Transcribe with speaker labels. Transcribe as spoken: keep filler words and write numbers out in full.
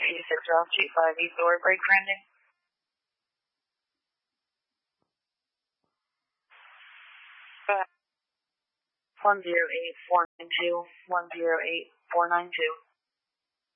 Speaker 1: eighty-six Route two five East or break landing. one zero eight four nine two, one zero eight four nine two.